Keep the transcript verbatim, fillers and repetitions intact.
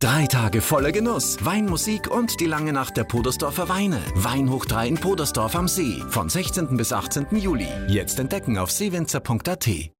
Drei Tage voller Genuss, Weinmusik und die lange Nacht der Podersdorfer Weine. Wein hoch drei in Podersdorf am See. Von sechzehnten bis achtzehnten Juli. Jetzt entdecken auf seewinzer punkt at.